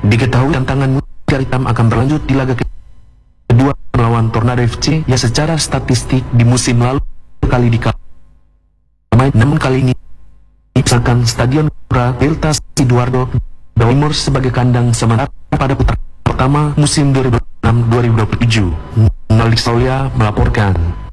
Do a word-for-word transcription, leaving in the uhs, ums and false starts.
Diketahui tantangan Mutiara Hitam akan berlanjut di laga kedua melawan Tornado F C yang secara statistik di musim lalu kali dikalahkan, namun kali ini misalkan Stadion Gelora Delta Sidoarjo Jawa Timur sebagai kandang sementara pada putaran pertama musim dua ribu dua puluh enam dua ribu dua puluh tujuh. Nalik Saulia melaporkan.